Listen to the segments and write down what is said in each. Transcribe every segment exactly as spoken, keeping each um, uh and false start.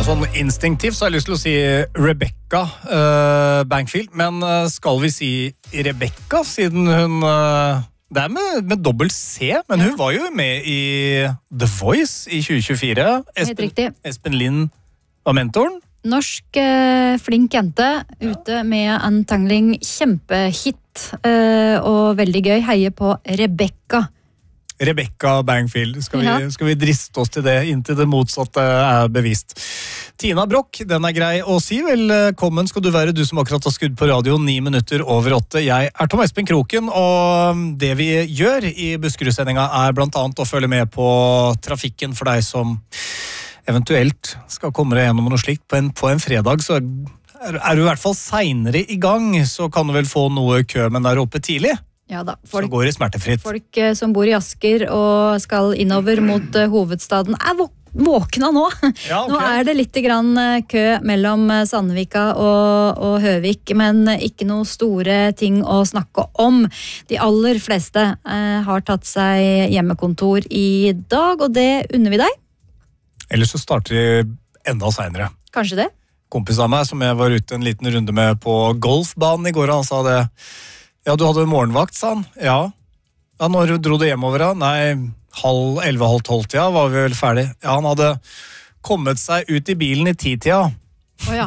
sånn instinktivt så har jeg lyst til å si Rebecca uh, Bankfield, men uh, skal vi si Rebecca, siden hun uh, det er med, med dobbelt C, men hun var jo med i The Voice i tjue tjuefire. Espen, Espen Lind var mentoren. Norsk uh, flink jente ute med Untangling, kjempehit uh, og veldig gøy. Heier på Rebecca. Rebecca Bankfield. Skal vi, ja. skal vi driste oss til det inntil det motsatte er bevist. Tina Brock, den er grei å si. Velkommen skal du være, du som akkurat har skudd på radio, ni minutter over åtte. Jeg er Tom Espen Kroken, og det vi gjør i Buskerud-sendinga er blant annet å følge med på trafikken for deg som eventuelt skal komme deg gjennom noe slikt. På en, på en fredag så er, er du i hvert fall senere i gang, så kan du vel få noe kø, men der oppe tidlig. Ja da, folk, så går det smertefritt. Folk som bor i Asker og skal innover mot uh, hovedstaden er våk våkna nå. Ja, okay. Nå er det litt grann kø mellom Sandvika og, og Høvik, men ikke noe store ting å snakke om. De aller fleste uh, har tatt seg hjemmekontor i dag, og det unner vi deg. Eller så starter de enda senere. Kanskje det. Kompis av meg som jeg var ute en liten runde med på golfbanen i går, han sa det. Ja, du hadde morgenvakt, sa han. Ja. Ja, når dro du hjemover da? Nei, halv, elve, halv tolv tida var vi vel ferdig. Ja, han hadde kommet seg ut i bilen i ti-tida. Åja.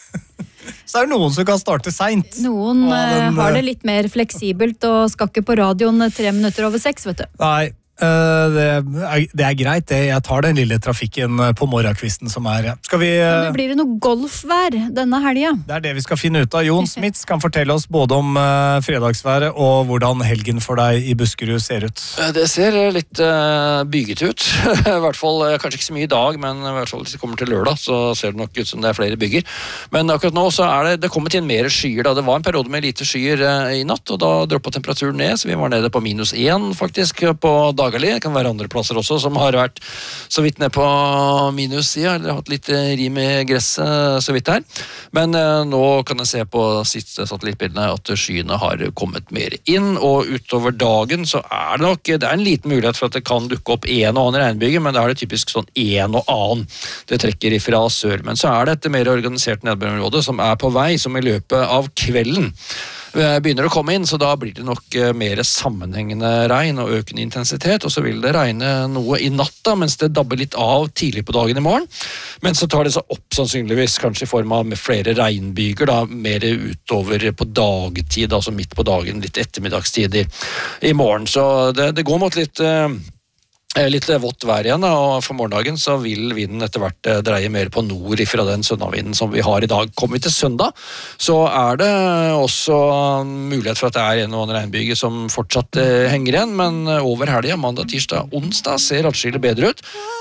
Så er det noen som kan starte sent. Noen ja, den, har det litt mer fleksibelt og skal ikke på radioen tre minutter over seks, vet du. Nei. Uh, det, er, det er greit, det. Jeg tar den lille trafikken på morgenkvisten som er. Skal vi, uh, det blir det noe golfvær denne helgen? Det er det vi skal finne ut av. Jon Smits kan fortelle oss både om uh, fredagsværet og hvordan helgen for deg i Buskerud ser ut. Det ser litt uh, bygget ut. I hvert fall, kanskje ikke så mye i dag, men i hvert fall hvis det kommer til lørdag, så ser det nok ut som det er flere bygger. Men akkurat nå så er det, det kommet inn mer skyer. Da. Det var en periode med lite skyer uh, i natt, og da droppet temperaturen ned, så vi var nede på minus én faktisk på dag. Det kan være andre plasser også som har vært så vidt ned på minussida, eller hatt litt rim i gresset så vidt her. Men eh, nå kan jeg se på siste satellittbildene at skyene har kommet mer inn, og utover dagen så er det nok, det er en liten mulighet for at det kan dukke opp en og annen regnbyge, men da er det typisk sånn en og annen. Det trekker ifra sør, men så er det et mer organisert nedbørområde som er på vei, som i løpet av kvelden begynner å komme inn, så da blir det nok mer sammenhengende regn og økende intensitet, og så vil det regne noe i natta, mens det dabber litt av tidlig på dagen i morgen. Men så tar det seg opp sannsynligvis, kanskje i form av med flere regnbyger, da, mer utover på dagtid, altså midt på dagen, litt ettermiddagstid i, i morgen. Så det, det går mot litt... Uh, Litt vått vær igjen, og for morgendagen så vil vinden etter hvert dreie mer på nord fra den søndagsvinden som vi har i dag. Kommer vi til søndag, så er det også mulighet for at det er en og annen regnbyge som fortsatt henger igjen, men over helgen, mandag, tirsdag, onsdag ser atskillig bedre ut.